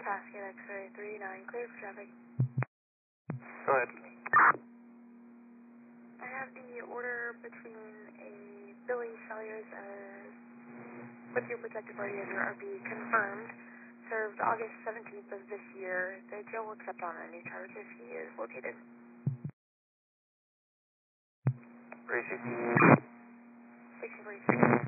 Pascal X-ray 39, clear for traffic. Go ahead. I have the order between a Billy Salyers with your protective party as your RP confirmed, served August 17th of this year. The jail will accept on any charge if he is located. Gracie. 1646.